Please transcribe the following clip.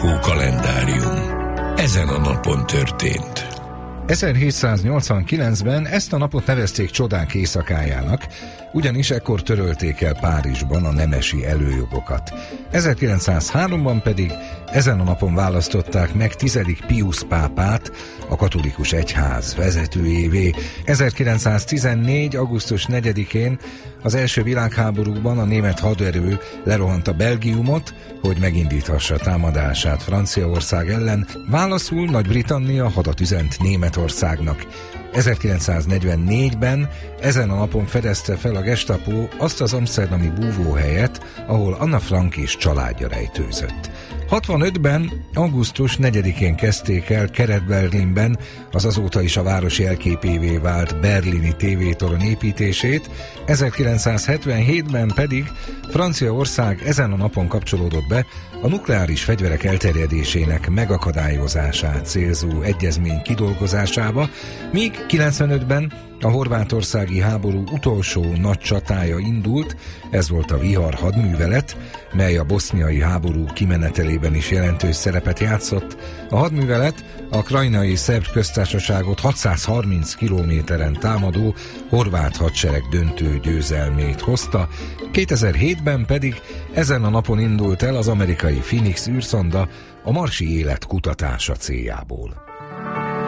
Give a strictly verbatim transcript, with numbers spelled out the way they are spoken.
Hó kalendárium. Ezen a napon történt. ezerhétszáznyolcvankilencben ezt a napot nevezték csodák éjszakájának, ugyanis ekkor törölték el Párizsban a nemesi előjogokat. ezerkilencszázháromban pedig ezen a napon választották meg tizedik Piusz pápát, a katolikus egyház vezetőjévé. ezerkilencszáztizennégy. augusztus negyedikén az első világháborúban a német haderő lerohanta Belgiumot, hogy megindíthassa támadását Franciaország ellen, válaszul Nagy-Britannia hadat üzent Németországnak. ezerkilencszáznegyvennégyben ezen a napon fedezte fel a Gestapo azt az amszterdami búvóhelyet, ahol Anna Frank és családja rejtőzött. hatvanötben. augusztus negyedikén kezdték el Kelet-Berlinben az azóta is a város jelképévé vált berlini tévétorony építését, ezerkilencszázhetvenhétben pedig Franciaország ezen a napon kapcsolódott be a nukleáris fegyverek elterjedésének megakadályozását célzó egyezmény kidolgozásába, míg kilencvenötben a horvátországi háború utolsó nagy csatája indult, ez volt a Vihar hadművelet, mely a boszniai háború kimenetelében is jelentős szerepet játszott. A hadművelet a krajnai szerb köztársaságot hatszázharminc kilométeren támadó horvát hadsereg döntő győzelmét hozta, kétezer-hétben pedig ezen a napon indult el az amerikai Phoenix űrszonda a marsi élet kutatása céljából.